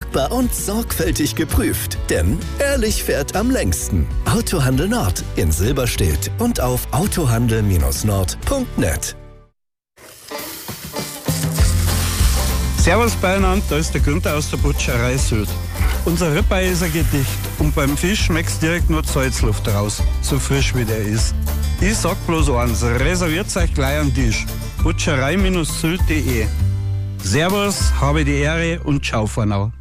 machbar und sorgfältig geprüft. Denn ehrlich fährt am längsten. Autohandel Nord in Silberstedt und auf autohandel-nord.net. Servus beieinander, da ist der Günther aus der Butcherei Sylt. Unser Ribeye ist ein Gedicht und beim Fisch schmeckt's direkt nur die Salzluft raus, so frisch wie der ist. Ich sag bloß eins, reserviert euch gleich einen Tisch. Butcherei-sylt.de. Servus, habe die Ehre und ciao Vornau.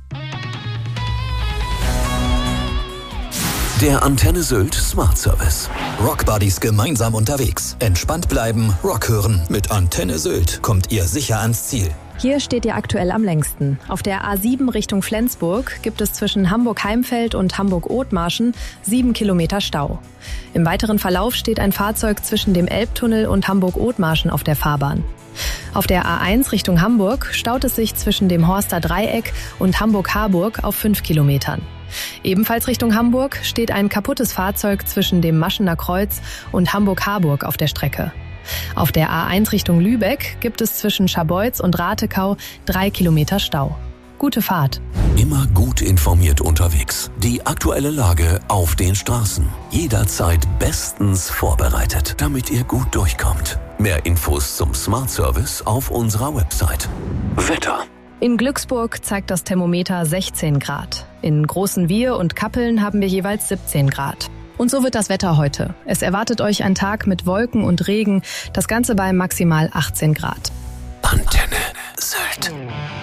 Der Antenne Sylt Smart Service. Rockbuddies gemeinsam unterwegs. Entspannt bleiben, Rock hören. Mit Antenne Sylt kommt ihr sicher ans Ziel. Hier steht ihr aktuell am längsten. Auf der A7 Richtung Flensburg gibt es zwischen Hamburg-Heimfeld und Hamburg-Othmarschen 7 Kilometer Stau. Im weiteren Verlauf steht ein Fahrzeug zwischen dem Elbtunnel und Hamburg-Othmarschen auf der Fahrbahn. Auf der A1 Richtung Hamburg staut es sich zwischen dem Horster Dreieck und Hamburg-Harburg auf 5 Kilometern. Ebenfalls Richtung Hamburg steht ein kaputtes Fahrzeug zwischen dem Maschener Kreuz und Hamburg-Harburg auf der Strecke. Auf der A1 Richtung Lübeck gibt es zwischen Scharbeutz und Ratekau 3 Kilometer Stau. Gute Fahrt. Immer gut informiert unterwegs. Die aktuelle Lage auf den Straßen. Jederzeit bestens vorbereitet, damit ihr gut durchkommt. Mehr Infos zum Smart Service auf unserer Website. Wetter. In Glücksburg zeigt das Thermometer 16 Grad. In Großenwihr und Kappeln haben wir jeweils 17 Grad. Und so wird das Wetter heute. Es erwartet euch ein Tag mit Wolken und Regen, das Ganze bei maximal 18 Grad. Antenne Sylt.